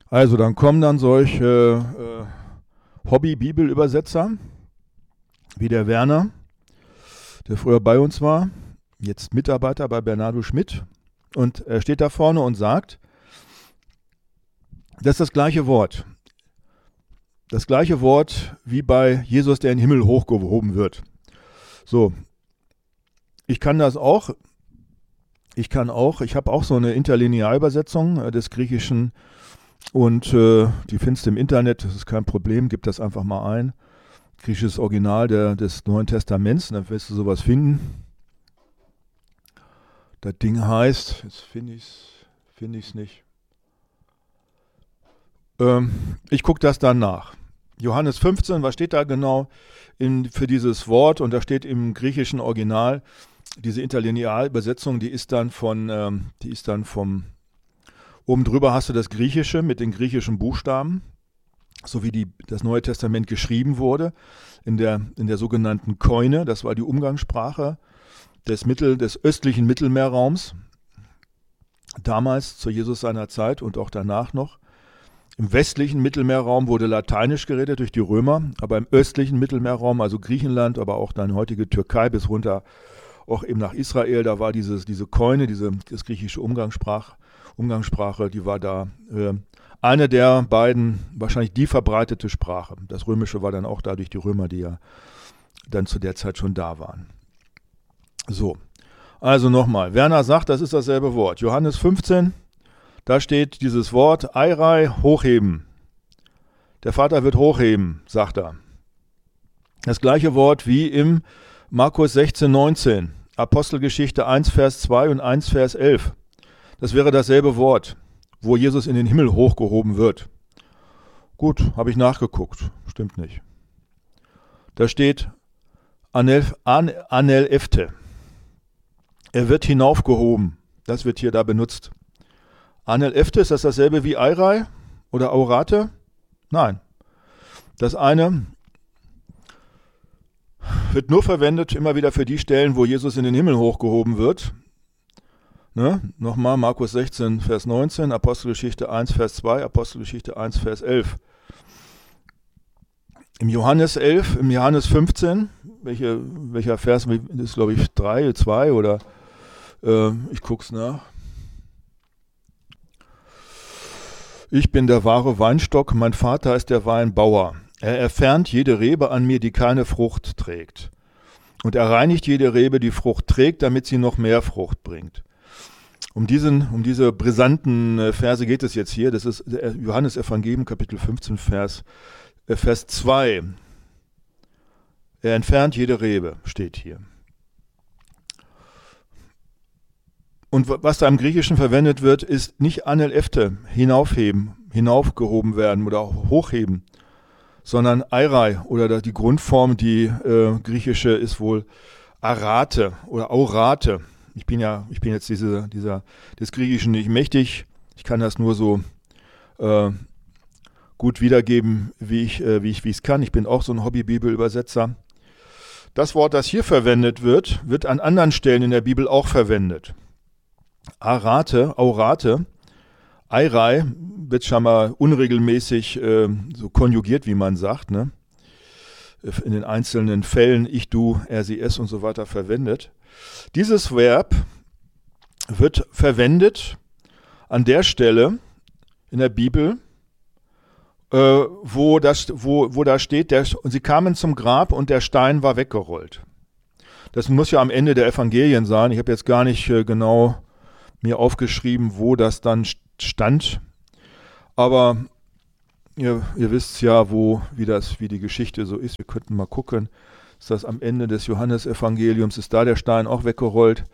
Also dann kommen dann solche Hobby-Bibelübersetzer, wie der Werner, der früher bei uns war, jetzt Mitarbeiter bei Bernardo Schmidt. Und er steht da vorne und sagt, das ist das gleiche Wort. Das gleiche Wort wie bei Jesus, der in den Himmel hochgehoben wird. So, ich kann das auch. Ich habe auch so eine Interlinearübersetzung des Griechischen und die findest du im Internet, das ist kein Problem, gib das einfach mal ein. Griechisches Original des Neuen Testaments, dann wirst du sowas finden. Das Ding heißt, jetzt finde ich es nicht. Ich gucke das dann nach. Johannes 15, was steht da genau für dieses Wort? Und da steht im griechischen Original, diese Interlinearübersetzung, die ist dann vom, oben drüber hast du das Griechische mit den griechischen Buchstaben, so wie das Neue Testament geschrieben wurde, in der sogenannten Koine, das war die Umgangssprache des östlichen Mittelmeerraums, damals zu Jesus seiner Zeit und auch danach noch. Im westlichen Mittelmeerraum wurde Lateinisch geredet durch die Römer, aber im östlichen Mittelmeerraum, also Griechenland, aber auch dann heutige Türkei bis runter auch eben nach Israel, da war diese Koine, das griechische Umgangssprache, die war da eine der beiden, wahrscheinlich die verbreitete Sprache. Das Römische war dann auch da durch die Römer, die ja dann zu der Zeit schon da waren. So, also nochmal, Werner sagt, das ist dasselbe Wort. Johannes 15, da steht dieses Wort, Eirai, hochheben. Der Vater wird hochheben, sagt er. Das gleiche Wort wie im Markus 16, 19, Apostelgeschichte 1, Vers 2 und 1, Vers 11. Das wäre dasselbe Wort, wo Jesus in den Himmel hochgehoben wird. Gut, habe ich nachgeguckt, stimmt nicht. Da steht Anelefte. Er wird hinaufgehoben. Das wird hier da benutzt. Anelefte, ist das dasselbe wie Eirai oder Aurate? Nein. Das eine wird nur verwendet immer wieder für die Stellen, wo Jesus in den Himmel hochgehoben wird. Ne? Nochmal Markus 16, Vers 19, Apostelgeschichte 1, Vers 2, Apostelgeschichte 1, Vers 11. Im Johannes 11, im Johannes 15, welcher Vers ist, glaube ich, 3, 2 oder ich gucke es nach. Ich bin der wahre Weinstock, mein Vater ist der Weinbauer. Er entfernt jede Rebe an mir, die keine Frucht trägt. Und er reinigt jede Rebe, die Frucht trägt, damit sie noch mehr Frucht bringt. Um diese brisanten Verse geht es jetzt hier. Das ist Johannes Evangelium, Kapitel 15, Vers 2. Er entfernt jede Rebe, steht hier. Und was da im Griechischen verwendet wird, ist nicht Anelefte, hinaufgehoben werden oder hochheben, sondern Eirai oder die Grundform, die griechische, ist wohl Arate oder Aurate. Ich bin jetzt des Griechischen nicht mächtig. Ich kann das nur so gut wiedergeben, wie ich es kann. Ich bin auch so ein Hobby-Bibelübersetzer. Das Wort, das hier verwendet wird an anderen Stellen in der Bibel auch verwendet. Aurate, Eirai wird schon mal unregelmäßig so konjugiert, wie man sagt, ne? In den einzelnen Fällen ich, du, er, sie, es und so weiter verwendet. Dieses Verb wird verwendet an der Stelle in der Bibel, wo da steht, und sie kamen zum Grab und der Stein war weggerollt. Das muss ja am Ende der Evangelien sein. Ich habe jetzt gar nicht genau mir aufgeschrieben, wo das dann stand. Aber ihr wisst ja, wie die Geschichte so ist. Wir könnten mal gucken. Ist das am Ende des Johannesevangeliums? Ist da der Stein auch weggerollt?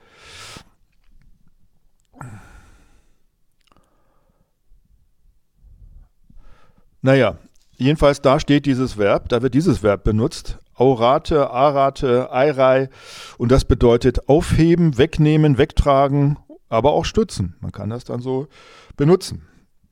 Naja, jedenfalls da steht dieses Verb, da wird dieses Verb benutzt. Aurate, Arate, Eirai. Und das bedeutet aufheben, wegnehmen, wegtragen, aber auch stützen. Man kann das dann so benutzen.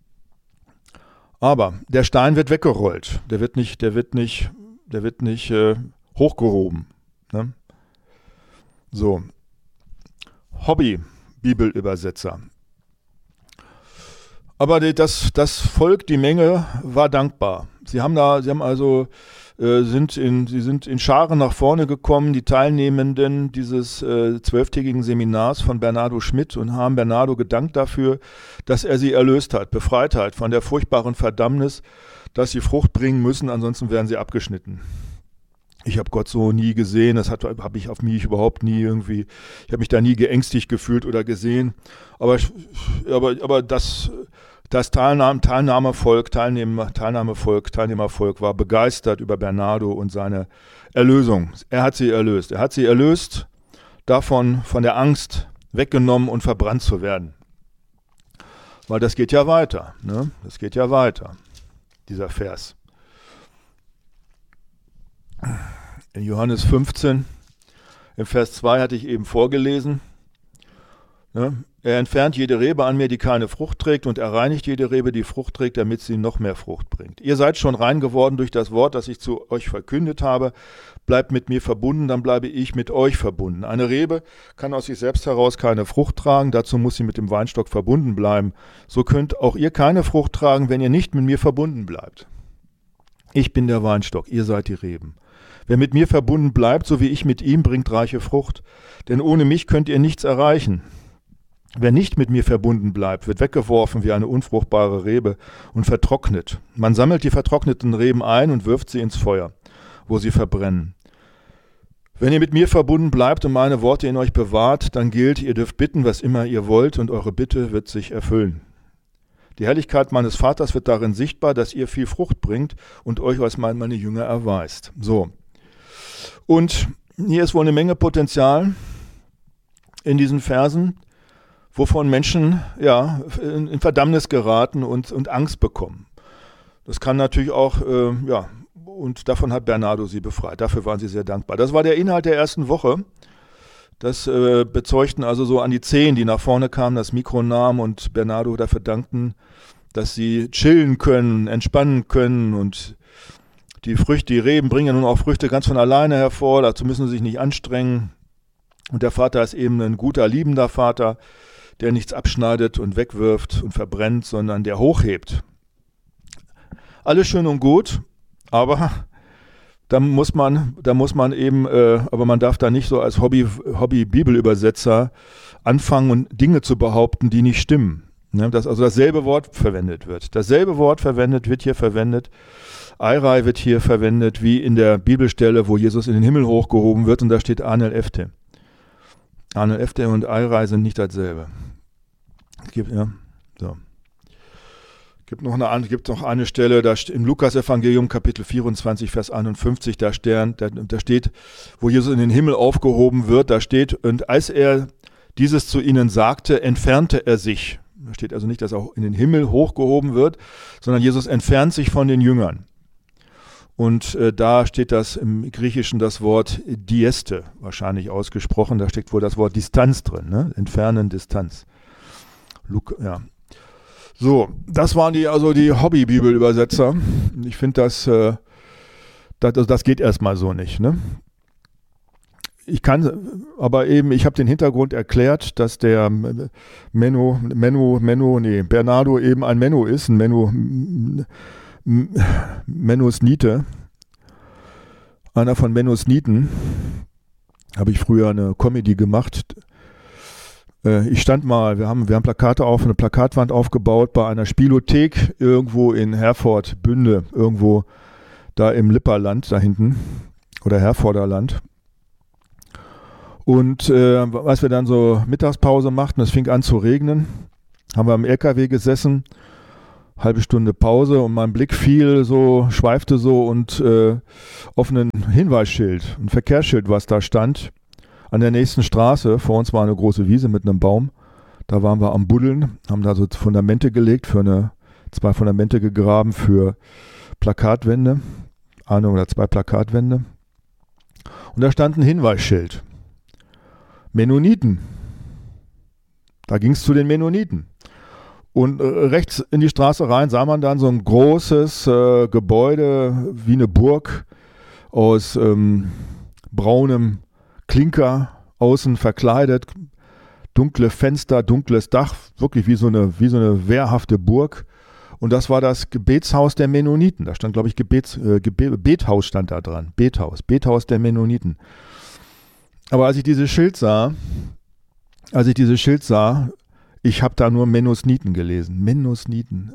Aber der Stein wird weggerollt. Der wird nicht hochgehoben. Ne? So. Hobby-Bibelübersetzer. Aber das Volk, die Menge, war dankbar. Sie sind in Scharen nach vorne gekommen, die Teilnehmenden dieses 12-tägigen Seminars von Bernardo Schmidt, und haben Bernardo gedankt dafür, dass er sie erlöst hat, befreit hat von der furchtbaren Verdammnis, dass sie Frucht bringen müssen, ansonsten werden sie abgeschnitten. Ich habe Gott so nie gesehen, das habe ich auf mich überhaupt nie irgendwie, ich habe mich da nie geängstigt gefühlt oder gesehen, aber das Teilnehmervolk war begeistert über Bernardo und seine Erlösung. Er hat sie erlöst davon, von der Angst weggenommen und verbrannt zu werden. Weil das geht ja weiter, ne? Das geht ja weiter, dieser Vers. In Johannes 15, im Vers 2 hatte ich eben vorgelesen, ne? Er entfernt jede Rebe an mir, die keine Frucht trägt, und er reinigt jede Rebe, die Frucht trägt, damit sie noch mehr Frucht bringt. Ihr seid schon rein geworden durch das Wort, das ich zu euch verkündet habe. Bleibt mit mir verbunden, dann bleibe ich mit euch verbunden. Eine Rebe kann aus sich selbst heraus keine Frucht tragen, dazu muss sie mit dem Weinstock verbunden bleiben. So könnt auch ihr keine Frucht tragen, wenn ihr nicht mit mir verbunden bleibt. Ich bin der Weinstock, ihr seid die Reben. Wer mit mir verbunden bleibt, so wie ich mit ihm, bringt reiche Frucht. Denn ohne mich könnt ihr nichts erreichen. Wer nicht mit mir verbunden bleibt, wird weggeworfen wie eine unfruchtbare Rebe und vertrocknet. Man sammelt die vertrockneten Reben ein und wirft sie ins Feuer, wo sie verbrennen. Wenn ihr mit mir verbunden bleibt und meine Worte in euch bewahrt, dann gilt, ihr dürft bitten, was immer ihr wollt, und eure Bitte wird sich erfüllen. Die Herrlichkeit meines Vaters wird darin sichtbar, dass ihr viel Frucht bringt und euch als meine Jünger erweist. So. Und hier ist wohl eine Menge Potenzial in diesen Versen, wovon Menschen in Verdammnis geraten und Angst bekommen. Das kann natürlich auch, und davon hat Bernardo sie befreit. Dafür waren sie sehr dankbar. Das war der Inhalt der ersten Woche. Das bezeugten also so an die 10, die nach vorne kamen, das Mikro nahmen und Bernardo dafür dankten, dass sie chillen können, entspannen können, und die Reben bringen ja nun auch Früchte ganz von alleine hervor, dazu müssen sie sich nicht anstrengen. Und der Vater ist eben ein guter, liebender Vater, der nichts abschneidet und wegwirft und verbrennt, sondern der hochhebt. Alles schön und gut, aber da muss man eben, aber man darf da nicht so als Hobby-Bibelübersetzer anfangen und Dinge zu behaupten, die nicht stimmen. Ne, dass also dasselbe Wort verwendet wird. Dasselbe Wort wird hier verwendet. Eirai wird hier verwendet, wie in der Bibelstelle, wo Jesus in den Himmel hochgehoben wird, und da steht Anel Efte. Anel Efte und Eirai sind nicht dasselbe. Es gibt noch eine Stelle, da im Lukas-Evangelium, Kapitel 24, Vers 51, da steht, wo Jesus in den Himmel aufgehoben wird, da steht, und als er dieses zu ihnen sagte, entfernte er sich. Da steht also nicht, dass er auch in den Himmel hochgehoben wird, sondern Jesus entfernt sich von den Jüngern. Und da steht das im Griechischen das Wort Dieste, wahrscheinlich ausgesprochen, da steckt wohl das Wort Distanz drin, ne? Entfernen, Distanz. So, das waren die Hobby-Bibelübersetzer. Ich finde, das geht erstmal so nicht, ne? Ich habe den Hintergrund erklärt, dass der Bernardo eben ein Menno ist, ein Mennonite, einer von Mennoniten. Habe ich früher eine Comedy gemacht. Ich stand mal, wir haben Plakate eine Plakatwand aufgebaut bei einer Spielothek irgendwo in Herford, Bünde, irgendwo da im Lipperland da hinten oder Herforder Land. Und als wir dann so Mittagspause machten, es fing an zu regnen, haben wir am LKW gesessen, halbe Stunde Pause, und mein Blick schweifte so und auf ein Hinweisschild, ein Verkehrsschild, was da stand, an der nächsten Straße. Vor uns war eine große Wiese mit einem Baum. Da waren wir am Buddeln, haben da so Fundamente gelegt, 2 Fundamente gegraben für Plakatwände, 1 oder 2 Plakatwände. Und da stand ein Hinweisschild. Mennoniten. Da ging es zu den Mennoniten. Und rechts in die Straße rein sah man dann so ein großes Gebäude wie eine Burg aus braunem Klinker, außen verkleidet, dunkle Fenster, dunkles Dach, wirklich wie so eine wehrhafte Burg. Und das war das Gebetshaus der Mennoniten. Da stand, glaube ich, Bethaus stand da dran. Bethaus der Mennoniten. Aber als ich dieses Schild sah, ich habe da nur Mennoniten gelesen. Mennoniten.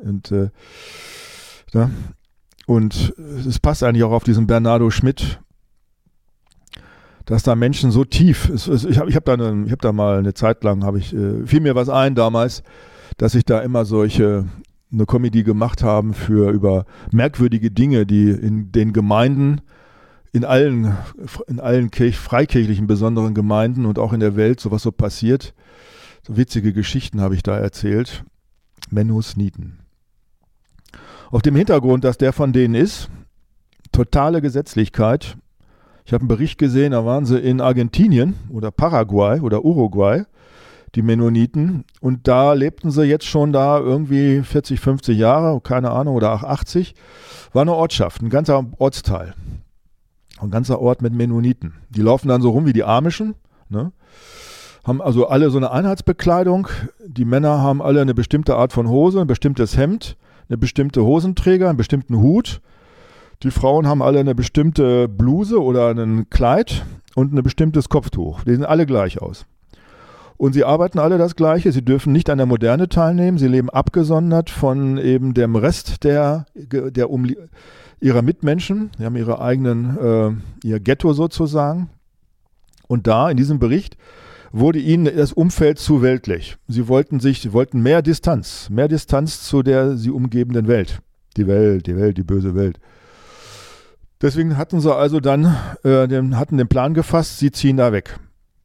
Und es passt eigentlich auch auf diesen Bernardo Schmidt, dass da Menschen so tief, ich hab da mal eine Zeit lang, fiel mir was ein damals, dass ich da immer eine Comedy gemacht haben über merkwürdige Dinge, die in den Gemeinden, in allen freikirchlichen besonderen Gemeinden und auch in der Welt sowas so passiert. So witzige Geschichten habe ich da erzählt. Mennoniten. Auf dem Hintergrund, dass der von denen ist, totale Gesetzlichkeit. Ich habe einen Bericht gesehen, da waren sie in Argentinien oder Paraguay oder Uruguay, die Mennoniten. Und da lebten sie jetzt schon da irgendwie 40, 50 Jahre, keine Ahnung, oder auch 80. War eine Ortschaft, ein ganzer Ortsteil. Ein ganzer Ort mit Mennoniten. Die laufen dann so rum wie die Amischen, ne? Haben also alle so eine Einheitsbekleidung. Die Männer haben alle eine bestimmte Art von Hose, ein bestimmtes Hemd, eine bestimmte Hosenträger, einen bestimmten Hut. Die Frauen haben alle eine bestimmte Bluse oder ein Kleid und ein bestimmtes Kopftuch. Die sehen alle gleich aus. Und sie arbeiten alle das Gleiche. Sie dürfen nicht an der Moderne teilnehmen. Sie leben abgesondert von eben dem Rest ihrer Mitmenschen. Sie haben ihre ihr Ghetto sozusagen. Und da, in diesem Bericht, wurde ihnen das Umfeld zu weltlich. Sie wollten mehr Distanz zu der sie umgebenden Welt. Die böse Welt. Deswegen hatten sie also dann den Plan gefasst, sie ziehen da weg.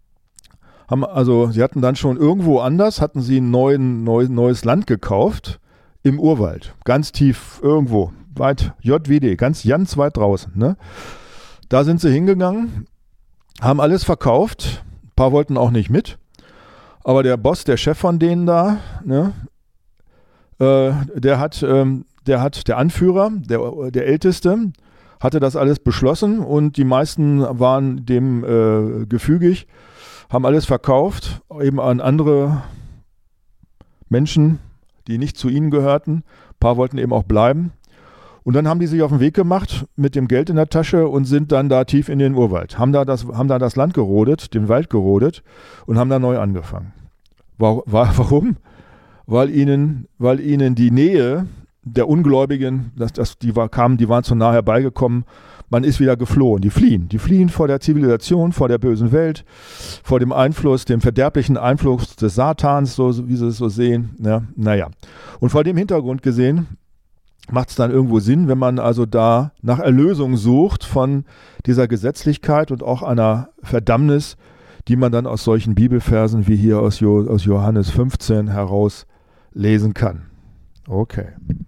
Sie hatten dann schon irgendwo anders, hatten sie ein neues Land gekauft, im Urwald, ganz tief irgendwo, weit, JWD, ganz weit draußen. Ne? Da sind sie hingegangen, haben alles verkauft, ein paar wollten auch nicht mit, aber der Boss, der Chef von denen da, ne, der Anführer, der Älteste, hatte das alles beschlossen und die meisten waren dem gefügig, haben alles verkauft, eben an andere Menschen, die nicht zu ihnen gehörten. Ein paar wollten eben auch bleiben. Und dann haben die sich auf den Weg gemacht mit dem Geld in der Tasche und sind dann da tief in den Urwald. Haben da das Land gerodet, den Wald gerodet und haben da neu angefangen. Warum? Weil ihnen die Nähe der Ungläubigen, die waren zu nah herbeigekommen, man ist wieder geflohen. Die fliehen vor der Zivilisation, vor der bösen Welt, vor dem verderblichen Einfluss des Satans, so wie sie es so sehen. Ja, naja. Und vor dem Hintergrund gesehen, macht es dann irgendwo Sinn, wenn man also da nach Erlösung sucht von dieser Gesetzlichkeit und auch einer Verdammnis, die man dann aus solchen Bibelversen wie hier aus Johannes 15 heraus lesen kann. Okay.